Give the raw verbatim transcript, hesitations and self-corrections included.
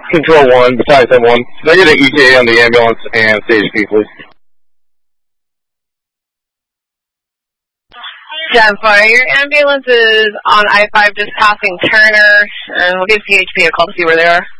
Control one, besides that one. Can I get an E T A on the ambulance and stage P, please? ten four, your ambulance is on I five just passing Turner, and we'll give C H P a call to see where they are.